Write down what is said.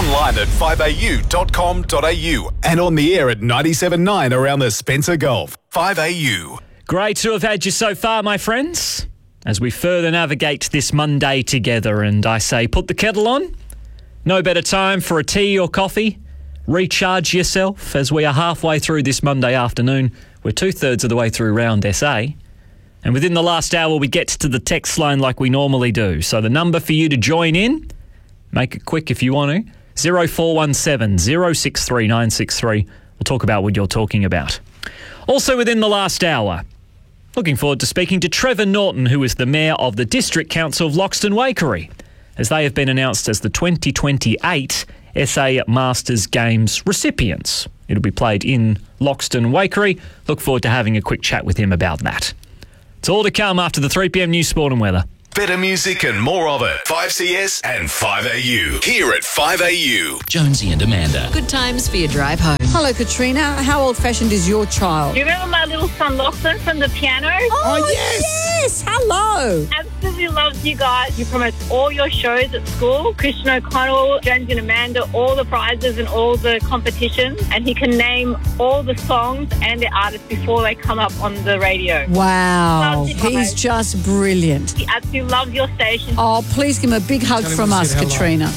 online at 5au.com.au and on the air at 97.9 around the Spencer Gulf. 5AU. Great to have had you so far, my friends, as we further navigate this Monday together. And I say, put the kettle on. No better time for a tea or coffee. Recharge yourself as we are halfway through this Monday afternoon. We're 2/3 of the way through Round SA. And within the last hour, we get to the text line like we normally do. So the number for you to join in, make it quick if you want to, 0417 063 963. We'll talk about what you're talking about. Also within the last hour, looking forward to speaking to Trevor Norton, who is the Mayor of the District Council of Loxton Waikerie, as they have been announced as the 2028 SA Masters Games recipients. It'll be played in Loxton Waikerie. Look forward to having a quick chat with him about that. It's all to come after the 3pm news, sport and weather. Better music and more of it. 5CS and 5AU. Here at 5AU. Jonesy and Amanda. Good times for your drive home. Hello, Katrina. How old-fashioned is your child? Do you remember my little son Lachlan from the piano? Oh, yes. Hello. Absolutely loves you guys. You promote all your shows at school. Christian O'Connell, Jonesy and Amanda, all the prizes and all the competitions. And he can name all the songs and the artists before they come up on the radio. Wow. Loves you He's guys. just brilliant. He absolutely loves your station. Oh, please give him a big hug from us, Katrina.